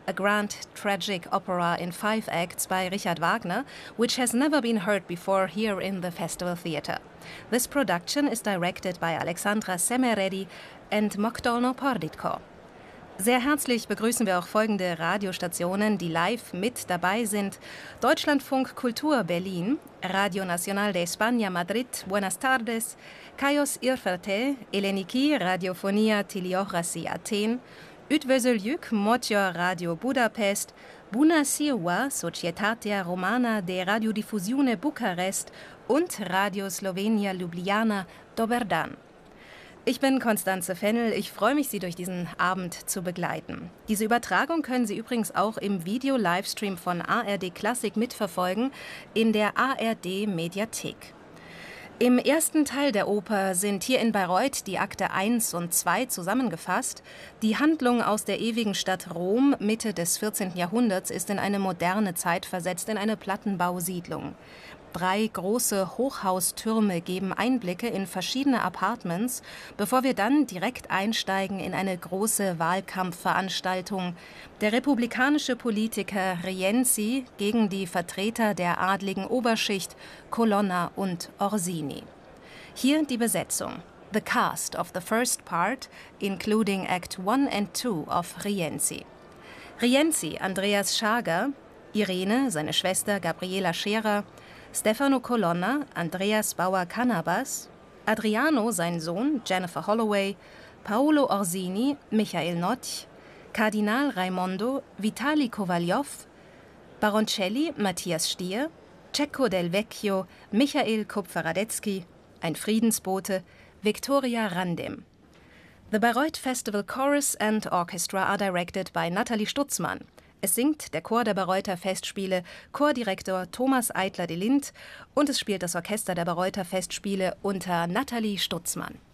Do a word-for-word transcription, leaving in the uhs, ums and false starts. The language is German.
a grand tragic opera in five acts by Richard Wagner, which has never been heard before here in the Festival Theatre. This production is directed by Alexandra Semeredi and Mogdolno Porditko. Sehr herzlich begrüßen wir auch folgende Radiostationen, die live mit dabei sind. Deutschlandfunk Kultur Berlin, Radio Nacional de España Madrid, Buenas tardes, Kaios Irferte, Eleniki, Radiofonia Tiliochrasi Athen, Üdvözöljük, Magyar Radio Budapest, Bună ziua, Societatea Romana de Radiodifuziune Bukarest und Radio Slovenia Ljubljana, Dober dan. Ich bin Konstanze Fennel, ich freue mich, Sie durch diesen Abend zu begleiten. Diese Übertragung können Sie übrigens auch im Video-Livestream von A R D Klassik mitverfolgen in der A R D-Mediathek. Im ersten Teil der Oper sind hier in Bayreuth die Akte eins und zwei zusammengefasst. Die Handlung aus der ewigen Stadt Rom Mitte des vierzehnten Jahrhunderts ist in eine moderne Zeit versetzt, in eine Plattenbausiedlung. Drei große Hochhaustürme geben Einblicke in verschiedene Apartments, bevor wir dann direkt einsteigen in eine große Wahlkampfveranstaltung. Der republikanische Politiker Rienzi gegen die Vertreter der adligen Oberschicht Colonna und Orsini. Hier die Besetzung. The cast of the first part, including Act one and two of Rienzi. Rienzi, Andreas Schager, Irene, seine Schwester Gabriela Scherer, Stefano Colonna, Andreas Bauer-Cannabas, Adriano, sein Sohn, Jennifer Holloway, Paolo Orsini, Michael Notch, Kardinal Raimondo, Vitali Kowaljow, Baroncelli, Matthias Stier, Cecco del Vecchio, Michael Kupfer-Radetzky, ein Friedensbote, Victoria Randem. The Bayreuth Festival Chorus and Orchestra are directed by Nathalie Stutzmann. Es singt der Chor der Bayreuther Festspiele, Chordirektor Thomas Eitler de Lind, und es spielt das Orchester der Bayreuther Festspiele unter Nathalie Stutzmann.